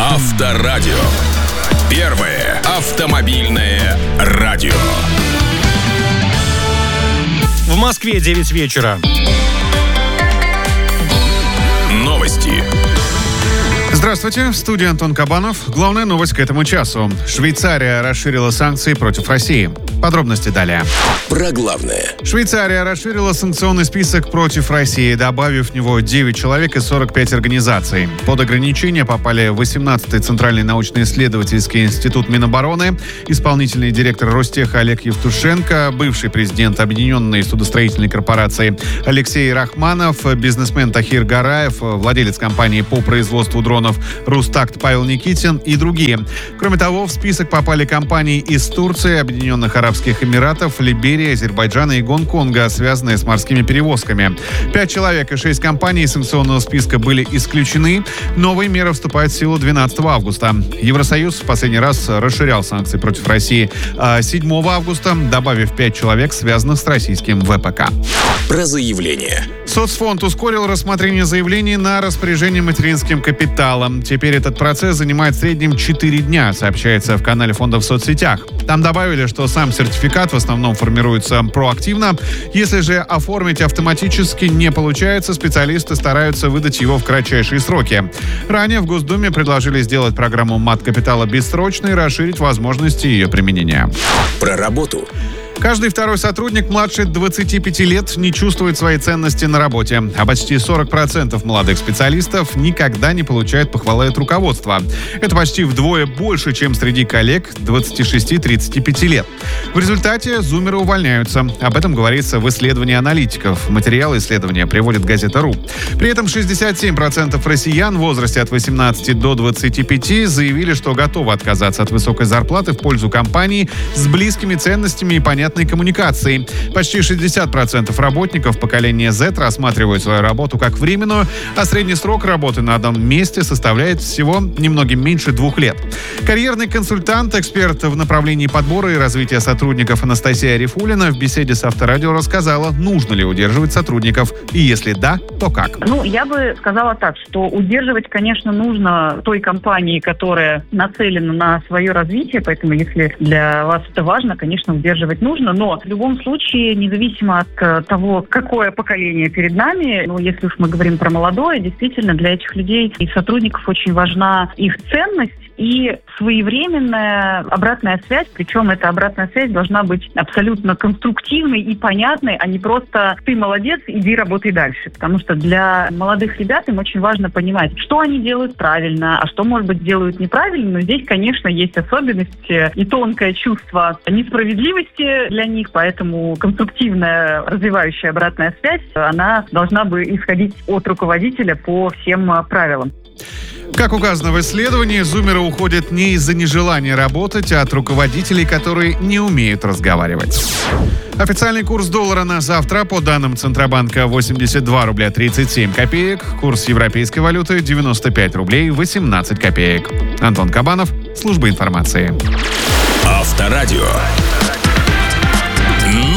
Авторадио. Первое автомобильное радио. В Москве 9 вечера. Новости. Здравствуйте, в студии Антон Кабанов. Главная новость к этому часу. Швейцария расширила санкции против России. Подробности далее. Про главное. Швейцария расширила санкционный список против России, добавив в него 9 человек и 45 организаций. Под ограничения попали 18-й Центральный научно-исследовательский институт Минобороны, исполнительный директор Ростеха Олег Евтушенко, бывший президент Объединенной судостроительной корпорации Алексей Рахманов, бизнесмен Тахир Гараев, владелец компании по производству дронов Рустакт Павел Никитин и другие. Кроме того, в список попали компании из Турции, Объединенных Арабских Эмиратов, Либерии, Азербайджана и Гонконга, связанные с морскими перевозками. 5 человек и 6 компаний из санкционного списка были исключены. Новые меры вступают в силу 12 августа. Евросоюз в последний раз расширял санкции против России 7 августа, добавив 5 человек, связанных с российским ВПК. Про заявление. Соцфонд ускорил рассмотрение заявлений на распоряжение материнским капиталом. Теперь этот процесс занимает в среднем 4 дня, сообщается в канале фонда в соцсетях. Там добавили, что сам сертификат в основном формируется проактивно. Если же оформить автоматически не получается, специалисты стараются выдать его в кратчайшие сроки. Ранее в Госдуме предложили сделать программу мат-капитала бессрочной и расширить возможности ее применения. Про работу. Каждый второй сотрудник младше 25 лет не чувствует своей ценности на работе, а почти 40% молодых специалистов никогда не получают похвалы от руководства. Это почти вдвое больше, чем среди коллег 26-35 лет. В результате зумеры увольняются. Об этом говорится в исследовании аналитиков. Материал исследования приводит газета.ру. При этом 67% россиян в возрасте от 18 до 25 заявили, что готовы отказаться от высокой зарплаты в пользу компании с близкими ценностями и понятной коммуникацией. Почти 60% работников поколения Z рассматривают свою работу как временную, а средний срок работы на одном месте составляет всего немногим меньше 2 лет. Карьерный консультант, эксперт в направлении подбора и развития сотрудников Анастасия Арифуллина в беседе с Авторадио рассказала, нужно ли удерживать сотрудников, и если да, то как. Я бы сказала так, что удерживать, конечно, нужно той компании, которая нацелена на свое развитие, поэтому если для вас это важно, конечно, удерживать нужно, но в любом случае, независимо от того, какое поколение перед нами, если уж мы говорим про молодое, действительно для этих людей и сотрудников очень важна их ценность и своевременная обратная связь, причем эта обратная связь должна быть абсолютно конструктивной и понятной, а не просто «ты молодец, иди работай дальше». Потому что для молодых ребят им очень важно понимать, что они делают правильно, а что, может быть, делают неправильно. Но здесь, конечно, есть особенности и тонкое чувство несправедливости для них, поэтому конструктивная развивающая обратная связь, она должна бы исходить от руководителя по всем правилам. Как указано в исследовании, зумеры уходят не из-за нежелания работать, а от руководителей, которые не умеют разговаривать. Официальный курс доллара на завтра, по данным Центробанка, 82 рубля 37 копеек. Курс европейской валюты 95 рублей 18 копеек. Антон Кабанов, служба информации. Авторадио.